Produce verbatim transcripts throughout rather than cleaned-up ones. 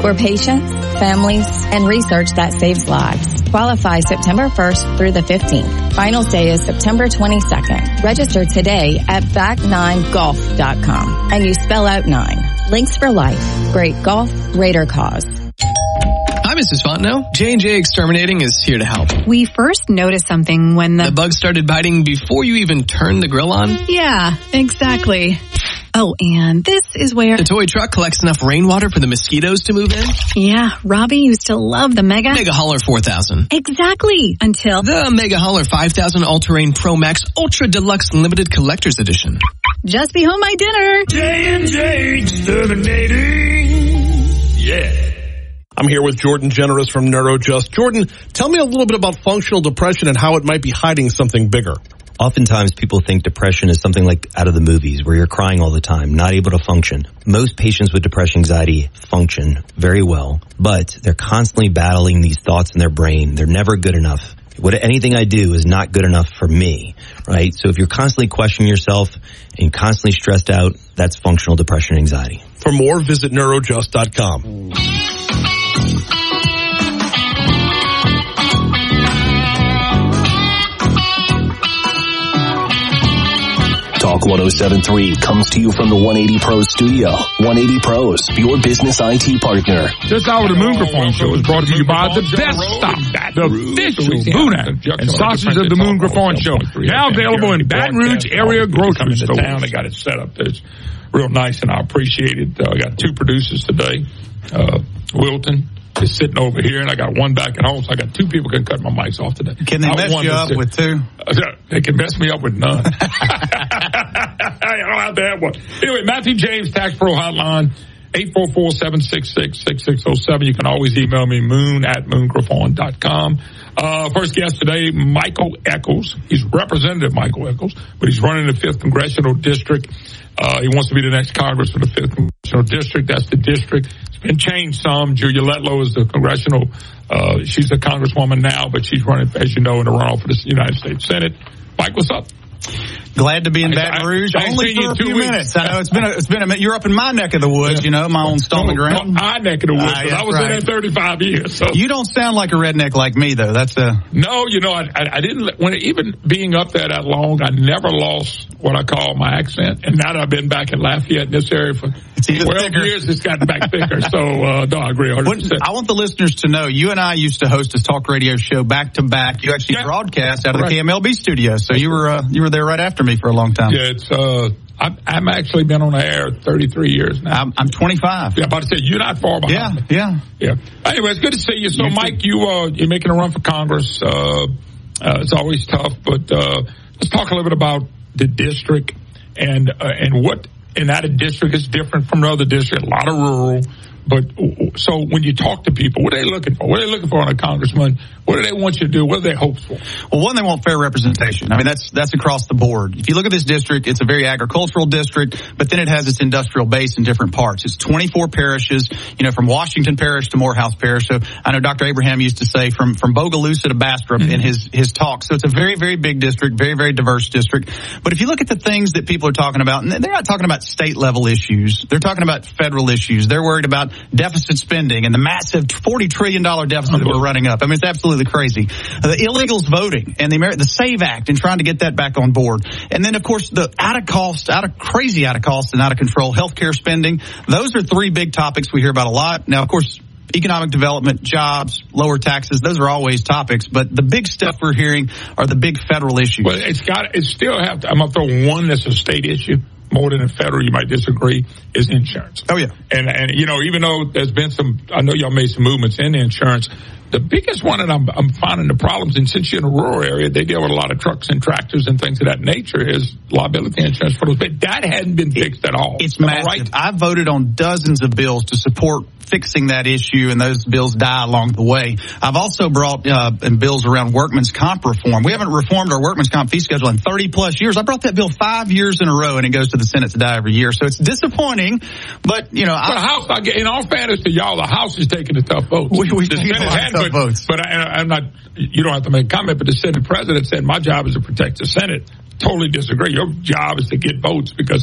For patients, families, and research that saves lives. Qualify September first through the fifteenth. Final day is September twenty-second. Register today at back nine golf dot com. And you spell out nine. Links for life. Great golf, greater cause. Hi, Missus Fontenot. J and J Exterminating is here to help. We first noticed something when the... The bug started biting before you even turned the grill on? Yeah, exactly. Oh, and this is where... The toy truck collects enough rainwater for the mosquitoes to move in? Yeah, Robbie used to love the Mega... Mega Hauler four thousand. Exactly, until... The Mega Hauler five thousand All-Terrain Pro Max Ultra Deluxe Limited Collector's Edition. Just be home my dinner. J and J Exterminating. Yeah. I'm here with Jordan Generous from NeuroJust. Jordan, tell me a little bit about functional depression and how it might be hiding something bigger. Oftentimes people think depression is something like out of the movies where you're crying all the time, not able to function. Most patients with depression anxiety function very well, but they're constantly battling these thoughts in their brain. They're never good enough. What anything I do is not good enough for me, right? So if you're constantly questioning yourself and constantly stressed out, that's functional depression anxiety. For more, visit neurojust dot com. Talk one oh seven point three comes to you from the one eighty Pros studio. one eighty Pros, your business I T partner. This hour of the Moongraphone Show is brought to you by the best stop, the official Boonat and sausage of the Moongraphone Show. Now available in Baton Rouge area grocery stores. They got it set up. It's real nice, and I appreciate it. Uh, I got two producers today. Uh, Wilton is sitting over here, and I got one back at home, so I got two people can cut my mics off today. Can they mess you up with two? They can mess me up with none. I don't have to have one. Anyway, Matthew James, Tax Pro Hotline, eight four four, seven six six, six six zero seven. You can always email me, moon at moongraphone dot com. Uh, first guest today, Michael Echols. He's Representative Michael Echols, but he's running the fifth Congressional District. Uh, he wants to be the next Congress for the fifth Congressional District. That's the district. It's been changed some. Julia Letlow is the Congressional, uh, she's a Congresswoman now, but she's running, as you know, in the runoff for the United States Senate. Mike, what's up? Glad to be in Baton Rouge. I, I Only for a few weeks. minutes. I know it's been a, it's been a minute. You're up in my neck of the woods, yeah. You know, my own stomping ground. My neck of the woods. Uh, yeah, I was right. in there thirty-five years. So. You don't sound like a redneck like me, though. That's a no. You know, I, I, I didn't. When even being up there that long, I never lost what I call my accent. And now that I've been back in Lafayette in this area for twelve years, it's gotten back thicker. So uh, no, I agree. one hundred percent. I want the listeners to know you and I used to host a talk radio show back to back. You actually yeah. broadcast out of right. the K M L B studio, so you were uh, you were there right after me for a long time. Yeah, it's uh, I've, I've actually been on the air thirty-tee years now. I'm, I'm twenty-five. Yeah, about to say you're not far behind. Yeah, me. yeah, yeah. Anyway, it's good to see you. So, you Mike, too. you uh, you're making a run for Congress. Uh, uh, it's always tough, but uh, let's talk a little bit about the district and uh, and what in that district is different from the other district. A lot of rural. But so when you talk to people, what are they looking for? What are they looking for in a congressman? What do they want you to do? What are their hopes for? Well, one, they want fair representation. I mean, that's that's across the board. If you look at this district, it's a very agricultural district, but then it has its industrial base in different parts. It's twenty-four parishes, you know, from Washington Parish to Morehouse Parish. So I know Doctor Abraham used to say from, from Bogalusa to Bastrop mm-hmm. in his, his talk. So it's a very, very big district, very, very diverse district. But if you look at the things that people are talking about, and they're not talking about state level issues. They're talking about federal issues. They're worried about deficit spending and the massive forty trillion dollars deficit that we're running up. I mean, it's absolutely crazy. Uh, the illegals voting and the Amer- the SAVE Act and trying to get that back on board. And then, of course, the out of cost, out of crazy out of cost and out of control healthcare spending. Those are three big topics we hear about a lot. Now, of course, economic development, jobs, lower taxes, those are always topics. But the big stuff we're hearing are the big federal issues. Well, it's got, it still have to, I'm going to throw one that's a state issue. More than a federal, you might disagree, is insurance. Oh, yeah. And, and you know, even though there's been some, I know y'all made some movements in insurance, the biggest one that I'm, I'm finding the problems, and since you're in a rural area, they deal with a lot of trucks and tractors and things of that nature, is liability insurance for those. But that hadn't been fixed at all. It's massive. Right? I voted on dozens of bills to support fixing that issue, and those bills die along the way. I've also brought uh, in bills around workman's comp reform. We haven't reformed our workman's comp fee schedule in thirty plus years. I brought that bill five years in a row, and it goes to the Senate to die every year. So it's disappointing, but you know, but I, House, in all fairness to y'all, the House is taking the tough votes. We, we the Senate had tough but, votes, but I, I'm not. You don't have to make a comment. But the Senate president said, "My job is to protect the Senate." Totally disagree. Your job is to get votes because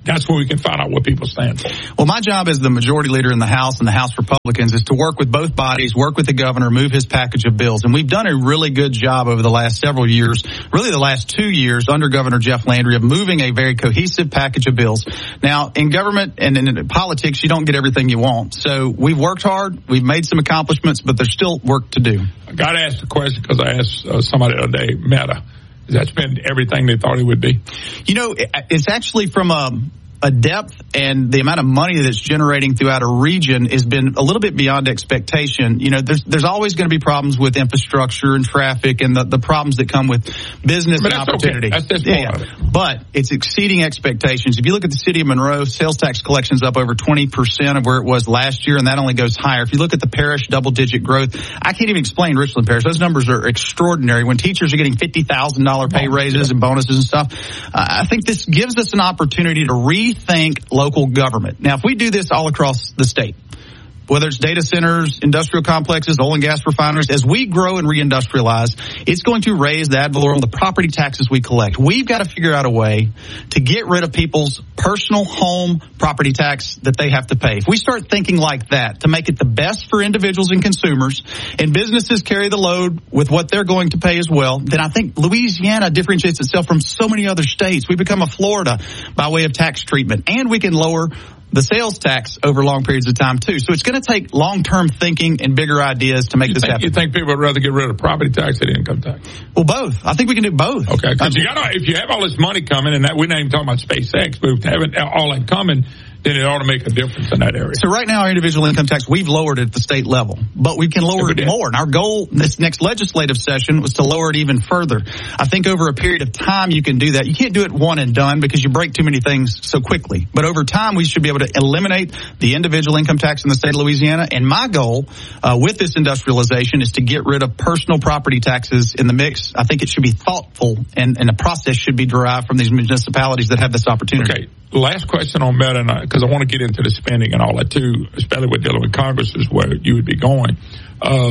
That's where we can find out what people stand for. Well, my job as the majority leader in the House and the House Republicans is to work with both bodies, work with the governor, move his package of bills. And we've done a really good job over the last several years, really the last two years under Governor Jeff Landry, of moving a very cohesive package of bills. Now, in government and in politics, you don't get everything you want. So we've worked hard. We've made some accomplishments, but there's still work to do. I got to ask the question because I asked uh, somebody the other day, Meta, does that spend everything they thought it would be? You know, it's actually from a, a depth, and the amount of money that's generating throughout a region has been a little bit beyond expectation. You know, there's there's always going to be problems with infrastructure and traffic and the, the problems that come with business but and that's opportunity. Okay. That's just yeah, part of it. But it's exceeding expectations. If you look at the city of Monroe, sales tax collection's up over twenty percent of where it was last year, and that only goes higher. If you look at the parish, double-digit growth. I can't even explain Richland Parish. Those numbers are extraordinary. When teachers are getting fifty thousand dollars pay raises and bonuses and stuff, uh, I think this gives us an opportunity to rethink local government. Now, if we do this all across the state, whether it's data centers, industrial complexes, oil and gas refineries, as we grow and reindustrialize, it's going to raise the ad valorem, the property taxes we collect. We've got to figure out a way to get rid of people's personal home property tax that they have to pay. If we start thinking like that to make it the best for individuals and consumers, and businesses carry the load with what they're going to pay as well, then I think Louisiana differentiates itself from so many other states. We become a Florida by way of tax treatment, and we can lower the sales tax over long periods of time, too. So it's going to take long-term thinking and bigger ideas to make you this think, happen. You think people would rather get rid of property tax than income tax? Well, both. I think we can do both. Okay, because you got if you have all this money coming, and that we're not even talking about SpaceX, but if you have it all that coming, then it ought to make a difference in that area. So right now, our individual income tax, we've lowered it at the state level, but we can lower it more. And our goal this next legislative session was to lower it even further. I think over a period of time, you can do that. You can't do it one and done because you break too many things so quickly. But over time, we should be able to eliminate the individual income tax in the state of Louisiana. And my goal uh, with this industrialization is to get rid of personal property taxes in the mix. I think it should be thoughtful, and, and the process should be derived from these municipalities that have this opportunity. Okay. Last question on Meta, because I want to get into the spending and all that too, especially with dealing with Congress is where you would be going. Uh,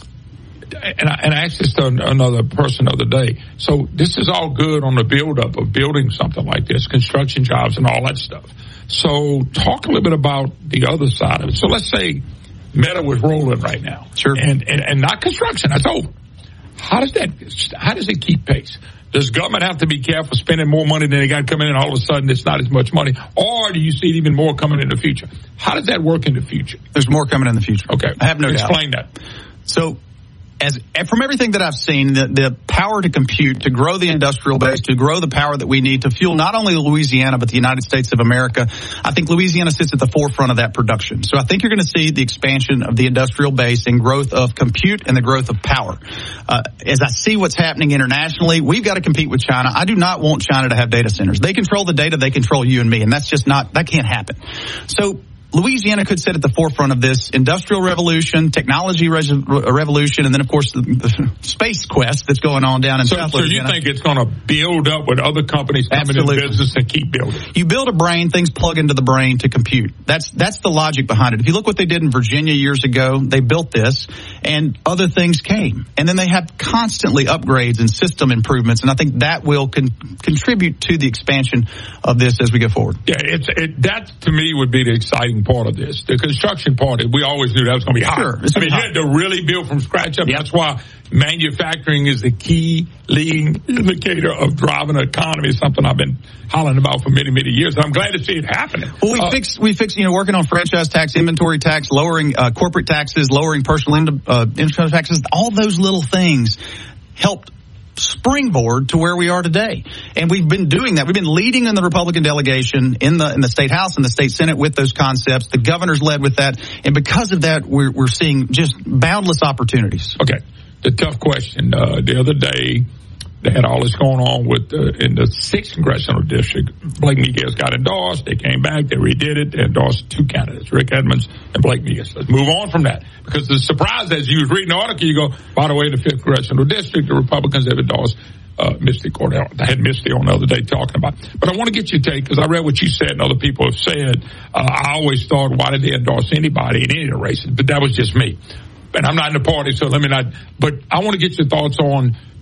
and, I, and I asked this to another person the other day. So this is all good on the build-up of building something like this, construction jobs and all that stuff. So talk a little bit about the other side of it. So let's say Meta was rolling right now. Sure. And, and, and not construction, that's over. How does that, how does it keep pace? Does government have to be careful spending more money than they got coming in? All of a sudden, it's not as much money. Or do you see even more coming in the future? How does that work in the future? There's more coming in the future. Okay. I have no doubt. Explain that. So, as from everything that I've seen, the, the power to compute, to grow the industrial base, to grow the power that we need to fuel not only Louisiana, but the United States of America, I think Louisiana sits at the forefront of that production. So I think you're going to see the expansion of the industrial base and growth of compute and the growth of power. Uh, as I see what's happening internationally, we've got to compete with China. I do not want China to have data centers. They control the data, they control you and me, and that's just not, that can't happen. So Louisiana could sit at the forefront of this industrial revolution, technology re- revolution, and then, of course, the, the space quest that's going on down in so, South so Louisiana. So you think it's going to build up with other companies coming Absolutely. in business and keep building? You build a brain, things plug into the brain to compute. That's that's the logic behind it. If you look what they did in Virginia years ago, they built this, and other things came. And then they have constantly upgrades and system improvements, and I think that will con- contribute to the expansion of this as we go forward. Yeah, it's it, that to me would be the exciting part of this. The construction part, we always knew that was going to be hot. Sure, I mean, you had to really build from scratch up. Yep. That's why manufacturing is the key leading indicator of driving an economy. It's something I've been hollering about for many, many years. I'm glad to see it happening. Well, we uh, fixed, we fixed, you know, working on franchise tax, inventory tax, lowering uh, corporate taxes, lowering personal in, uh, income taxes. All those little things helped springboard to where we are today. And we've been doing that. We've been leading in the Republican delegation in the in the state house and the state senate with those concepts. The governor's led with that. And because of that, we're we're seeing just boundless opportunities. Okay. The tough question. Uh, the other day, they had all this going on with uh, in the sixth congressional district. Blake Miguez got endorsed. They came back. They redid it. They endorsed two candidates, Rick Edmonds and Blake Miguez. Let's move on from that. Because the surprise, as you was reading the article, you go, by the way, in the fifth congressional district, the Republicans have endorsed uh, Misty Cordell. I had Misty on the other day talking about it. But I want to get your take, because I read what you said and other people have said. Uh, I always thought, why did they endorse anybody in any of the races? But that was just me. And I'm not in the party, so let me not. But I want to get your thoughts on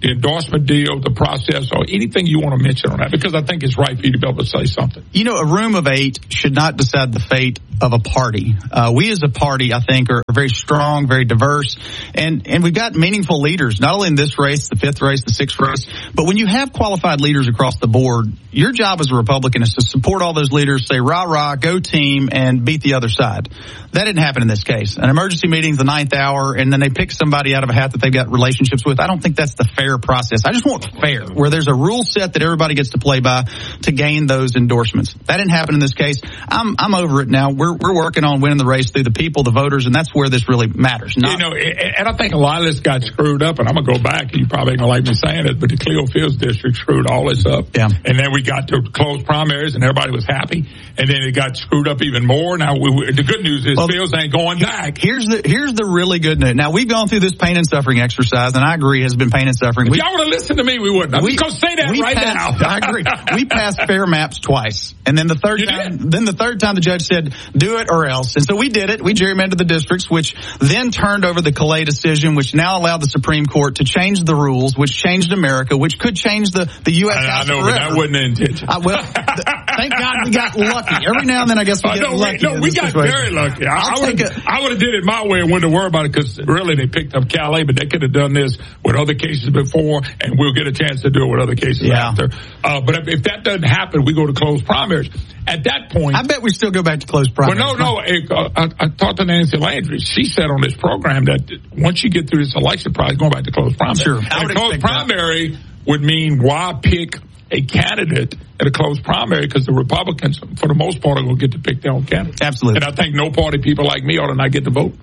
the endorsement deal, the process, or anything you want to mention on that, because I think it's right for you to be able to say something. You know, a room of eight should not decide the fate of a party. Uh, we as a party, I think, are very strong, very diverse, and, and we've got meaningful leaders, not only in this race, the fifth race, the sixth race, but when you have qualified leaders across the board, your job as a Republican is to support all those leaders, say rah, rah, go team, and beat the other side. That didn't happen in this case. An emergency meeting's the ninth hour, and then they pick somebody out of a hat that they've got relationships with. I don't think that's the fair process. I just want fair, where there's a rule set that everybody gets to play by to gain those endorsements. That didn't happen in this case. I'm I'm over it now. We're we're working on winning the race through the people, the voters, and that's where this really matters. Not- you know, and I think a lot of this got screwed up, and I'm going to go back, and you probably ain't going to like me saying it, but the Cleo Fields district screwed all this up. Yeah. And then we got to close primaries, and everybody was happy, and then it got screwed up even more. Now, we, we, the good news is well, Fields ain't going back. Here's the here's the really good news. Now, we've gone through this pain and suffering exercise, and I agree, has been pain and suffering. If we, y'all would have listened to me, we wouldn't. I'm we, just going to say that right passed, now. I agree. We passed fair maps twice, and then the third you time, did? then the third time the judge said, "Do it or else." And so we did it. We gerrymandered the districts, which then turned over the Calais decision, which now allowed the Supreme Court to change the rules, which changed America, which could change the the U S I, House I know, forever. but that wasn't the intention. I, well, th- thank God we got lucky. Every now and then, I guess we Uh, get no, lucky. we, no, we got situation. very lucky. I, I'll I would take have I would have did it my way and wouldn't have worried about it, because really they picked up Calais, but they could have done this with other cases before, and we'll get a chance to do it with other cases Yeah. after. Uh, but if, if that doesn't happen, we go to closed primaries. At that point, I bet we still go back to closed well, primaries. no, no. it, uh, I, I talked to Nancy Landry. She said on this program that once you get through this election, probably going back to closed primary. Sure, And I would a closed expect that. primary would mean why pick a candidate at a closed primary, because the Republicans, for the most part, are going to get to pick their own candidate. Absolutely. And I think no party people like me ought to not get to vote.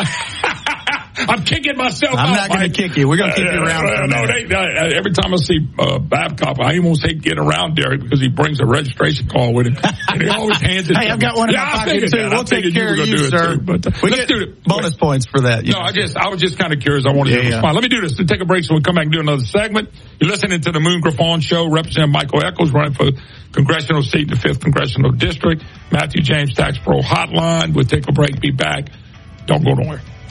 I'm kicking myself I'm out. not going to kick you. We're going to keep you around. Uh, for a no, minute. they, uh, every time I see uh, Babcock, I almost hate getting around Derek, because he brings a registration card with him, and he always hands it. Hey, to I've me. got one in yeah, my I pocket figured too. that. We'll I take figured care you of were you, gonna do it sir. too, but, uh, we let's get do it. bonus points for that. No, I just I was just kind of curious. I wanted Yeah, to yeah. respond. Let me do this. Let's take a break so we come back and do another segment. You're listening to the Moon Griffon Show. Representative Michael Echols running for congressional seat in the fifth Congressional District. Matthew James Tax Pro Hotline. We'll take a break. Be back. Don't go nowhere.